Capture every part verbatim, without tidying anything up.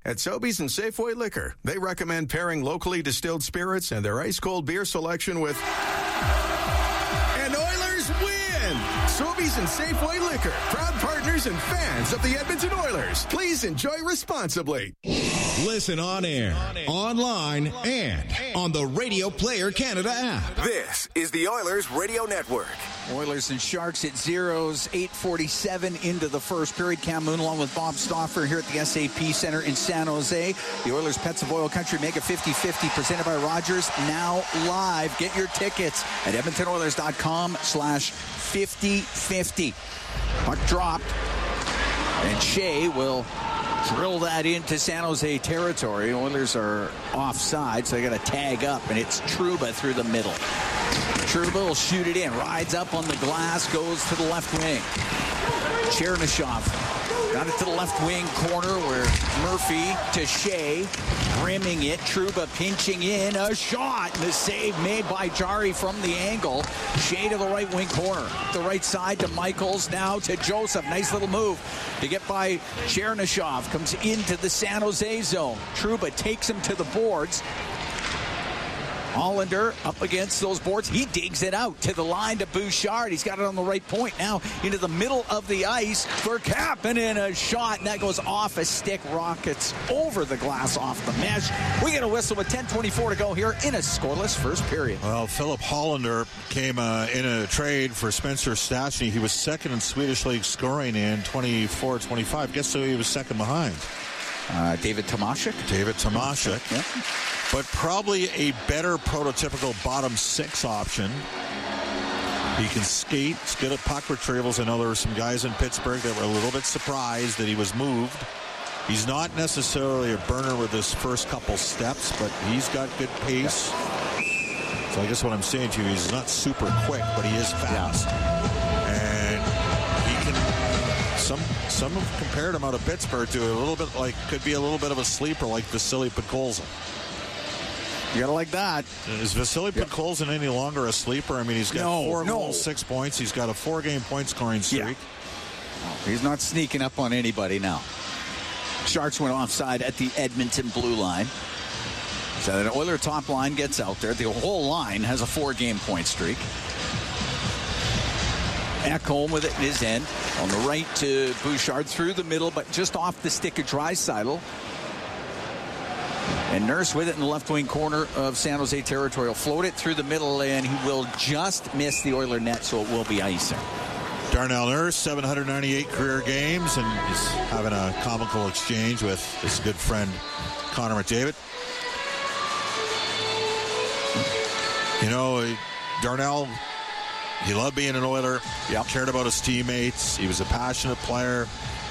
At Sobeys and Safeway Liquor, they recommend pairing locally distilled spirits and their ice-cold beer selection with... And Oilers win! Sobeys and Safeway Liquor, proud partners and fans of the Edmonton Oilers. Please enjoy responsibly. Listen on air, online, and on the Radio Player Canada app. This is the Oilers Radio Network. Oilers and Sharks at zeros, eight forty-seven into the first period. Cam Moon along with Bob Stauffer here at the S A P Center in San Jose. The Oilers Pets of Oil Country Mega fifty fifty presented by Rogers, now live. Get your tickets at edmonton oilers dot com slash fifty fifty. Puck dropped, and Shea will drill that into San Jose territory. Oilers are offside, so they got to tag up, and it's Trouba through the middle. Trouba will shoot it in, rides up on the glass, goes to the left wing. Chernyshov got it to the left wing corner where Murphy to Shea, brimming it. Trouba pinching in, a shot, and the save made by Jari from the angle. Shea to the right wing corner, the right side to Michaels, now to Joseph. Nice little move to get by Chernyshov. Comes into the San Jose zone. Trouba takes him to the boards. Hollander up against those boards. He digs it out to the line to Bouchard. He's got it on the right point now into the middle of the ice for Kapanen. A shot, and that goes off a stick. Rockets over the glass off the mesh. We get a whistle with ten twenty-four to go here in a scoreless first period. Well, Philip Hollander came uh, in a trade for Spencer Stastny. He was second in Swedish League scoring in twenty-four twenty-five. Guess who he was second behind? Uh, David Tomashek. David Tomashek. Yeah. But probably a better prototypical bottom six option. He can skate. He's good at puck retrievals. I know there were some guys in Pittsburgh that were a little bit surprised that he was moved. He's not necessarily a burner with his first couple steps, but he's got good pace. So I guess what I'm saying to you, he's not super quick, but he is fast. And he can... Some some have compared him out of Pittsburgh to a little bit like, could be a little bit of a sleeper like Vasily Podkolzin. You gotta like that. Is Vasily yep. Podkolzin any longer a sleeper? I mean, he's got no, four no. goals, six points. He's got a four-game point scoring streak. Yeah. He's not sneaking up on anybody now. Sharks went offside at the Edmonton blue line. So the Oiler top line gets out there. The whole line has a four-game point streak. Ekholm with it in his end. On the right to Bouchard through the middle, but just off the stick of Draisaitl. And Nurse with it in the left wing corner of San Jose territory. Will float it through the middle, and he will just miss the Oiler net, so it will be icing. Darnell Nurse, seven hundred ninety-eight career games, and he's having a comical exchange with his good friend Connor McDavid. You know, Darnell, he loved being an Oiler. Yep. Cared about his teammates. He was a passionate player.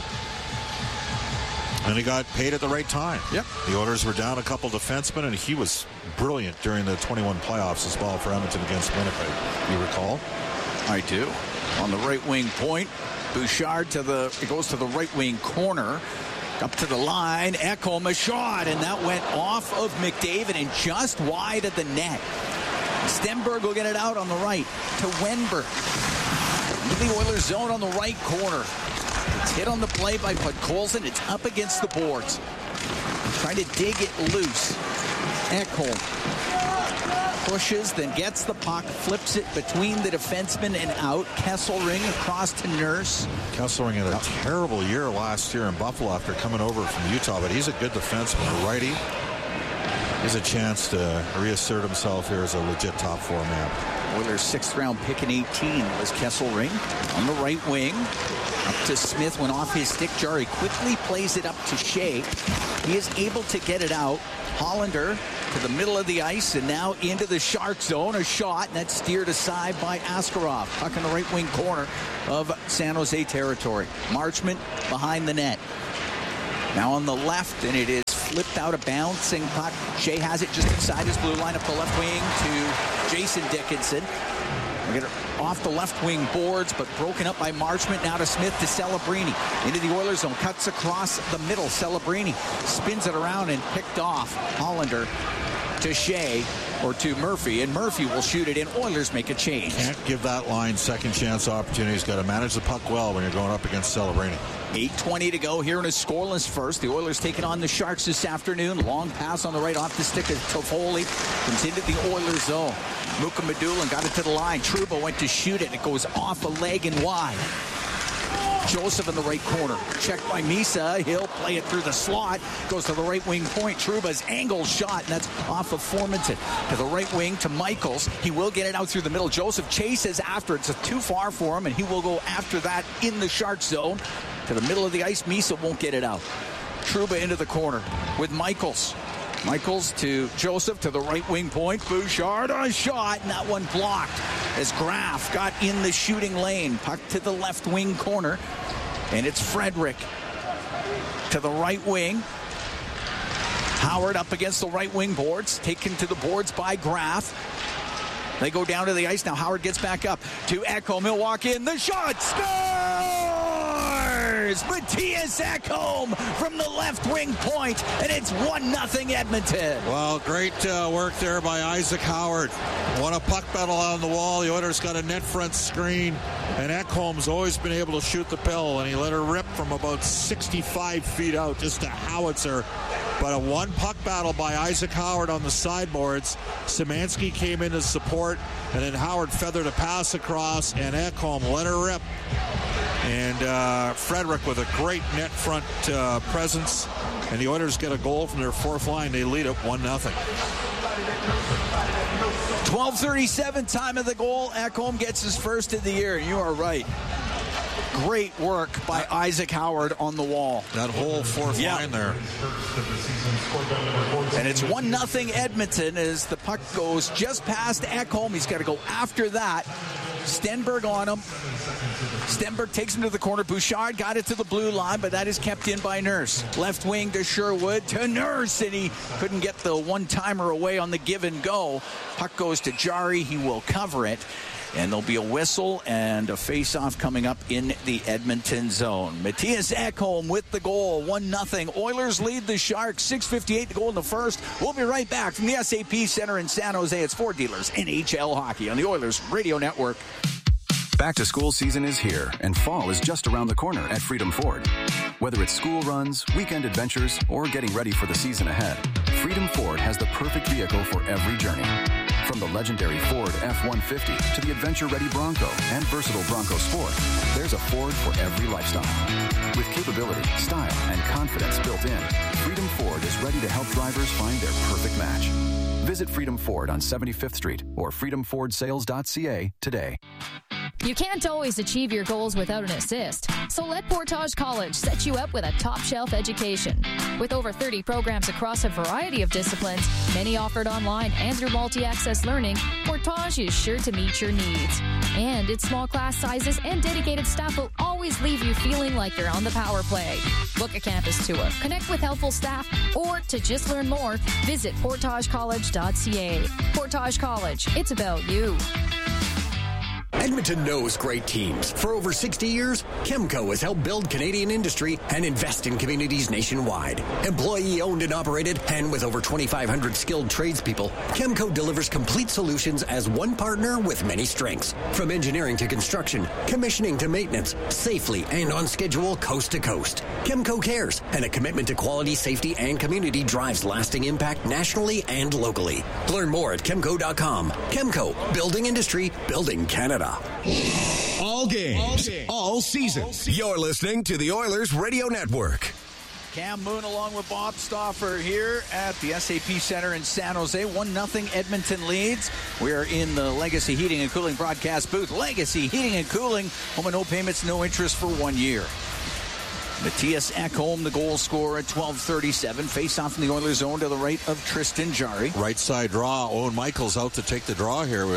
And he got paid at the right time. Yep. The Oilers were down a couple defensemen, and he was brilliant during the twenty-one playoffs as well for Edmonton against Winnipeg. You recall? I do. On the right wing point, Bouchard to the, it goes to the right wing corner. Up to the line, Ekholm a shot, and that went off of McDavid and just wide at the net. Stenberg will get it out on the right to Wenberg. Into the Oilers zone on the right corner. It's hit on the play by Podkolzin. It's up against the boards. Trying to dig it loose. Ekholm pushes, then gets the puck, flips it between the defenseman and out. Kesselring across to Nurse. Kesselring had a terrible year last year in Buffalo after coming over from Utah, but he's a good defenseman, a righty. He has a chance to reassert himself here as a legit top four man. Oilers' sixth round pick in eighteen was Kesselring on the right wing. Up to Smith, went off his stick. Jari quickly plays it up to Shea. He is able to get it out. Hollander to the middle of the ice and now into the Shark zone. A shot, and that's steered aside by Askarov. Puck in the right wing corner of San Jose territory. Marchment behind the net. Now on the left, and it is flipped out, a bouncing puck. Shea has it just inside his blue line up the left wing to Jason Dickinson. We get it off the left wing boards, but broken up by Marchment. Now to Smith to Celebrini. Into the Oilers zone. Cuts across the middle. Celebrini spins it around and picked off. Hollander to Shea or to Murphy, and Murphy will shoot it in. Oilers make a change. Can't give that line second chance opportunities. Got to manage the puck well when you're going up against Celebrini. eight twenty to go here in a scoreless first. The Oilers taking on the Sharks this afternoon. Long pass on the right off the stick of Toffoli. Comes into the Oilers zone. Muka Medulin got it to the line. Trouba went to shoot it. It goes off a leg and wide. Joseph in the right corner. Checked by Misa. He'll play it through the slot. Goes to the right wing point. Trouba's angle shot, and that's off of Formanton. To the right wing to Michaels. He will get it out through the middle. Joseph chases after it. It's too far for him, and he will go after that in the Shark zone. To the middle of the ice. Misa won't get it out. Trouba into the corner with Michaels. Michaels to Joseph to the right wing point. Bouchard on a shot, and that one blocked as Graf got in the shooting lane. Puck to the left wing corner, and it's Frederick to the right wing. Howard up against the right wing boards, taken to the boards by Graf. They go down to the ice. Now Howard gets back up to Ekholm. He'll walk in. The shot scores! Matthias Ekholm from the left wing point, and it's one nothing Edmonton. Well, great uh, work there by Isaac Howard. Won a puck battle on the wall. The Oilers got a net front screen, and Ekholm's always been able to shoot the pill, and he let her rip from about sixty-five feet out, just a howitzer. But a one puck battle by Isaac Howard on the sideboards. Szymanski came in to support, and then Howard feathered a pass across, and Ekholm let her rip. And uh, Frederick with a great net front uh, presence. And the Oilers get a goal from their fourth line. They lead it one nothing. twelve thirty-seven, time of the goal. Ekholm gets his first of the year. You are right. Great work by Isaac Howard on the wall. That whole fourth yeah. line there. And it's one nothing Edmonton as the puck goes just past Ekholm. He's got to go after that. Stenberg on him. Stenberg takes him to the corner. Bouchard got it to the blue line, but that is kept in by Nurse. Left wing to Sherwood to Nurse, and he couldn't get the one-timer away on the give and go. Puck goes to Jari. He will cover it. And there'll be a whistle and a face-off coming up in the Edmonton zone. Matthias Ekholm with the goal, one nothing. Oilers lead the Sharks, six fifty-eight to go in the first. We'll be right back from the S A P Center in San Jose. It's Ford Dealers N H L Hockey on the Oilers Radio Network. Back to school season is here, and fall is just around the corner at Freedom Ford. Whether it's school runs, weekend adventures, or getting ready for the season ahead, Freedom Ford has the perfect vehicle for every journey. From the legendary Ford F one fifty to the adventure-ready Bronco and versatile Bronco Sport, there's a Ford for every lifestyle. With capability, style, and confidence built in, Freedom Ford is ready to help drivers find their perfect match. Visit Freedom Ford on seventy-fifth Street or freedom ford sales dot c a today. You can't always achieve your goals without an assist, so let Portage College set you up with a top-shelf education. With over thirty programs across a variety of disciplines, many offered online and through multi-access learning, Portage is sure to meet your needs. And its small class sizes and dedicated staff will always leave you feeling like you're on the power play. Book a campus tour, connect with helpful staff, or to just learn more, visit portage college dot c a. Portage College, it's about you. Edmonton knows great teams. For over sixty years, Chemco has helped build Canadian industry and invest in communities nationwide. Employee-owned and operated, and with over twenty-five hundred skilled tradespeople, Chemco delivers complete solutions as one partner with many strengths. From engineering to construction, commissioning to maintenance, safely and on schedule coast to coast. Chemco cares, and a commitment to quality, safety, and community drives lasting impact nationally and locally. Learn more at chemco dot com. Chemco, building industry, building Canada. All games, all, games, all season. You're listening to the Oilers Radio Network. Cam Moon along with Bob Stauffer here at the S A P Center in San Jose. one nothing Edmonton leads. We are in the Legacy Heating and Cooling broadcast booth. Legacy Heating and Cooling. Home and no payments, no interest for one year. Matthias Ekholm, the goal scorer at twelve thirty-seven. Face off in the Oilers zone to the right of Tristan Jarry. Right side draw. Owen Michaels out to take the draw here with